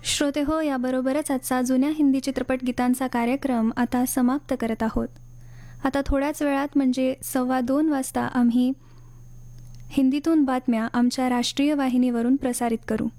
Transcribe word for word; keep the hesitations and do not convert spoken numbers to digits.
श्रोते हो, याबरोबरच आजचा जुन्या हिंदी चित्रपट गीतांचा कार्यक्रम आता समाप्त करत आहोत. आता थोड्याच वेळात म्हणजे सव्वा दोन वाजता आम्ही हिंदीतून बातम्या आमच्या राष्ट्रीय वाहिनीवरून प्रसारित करू.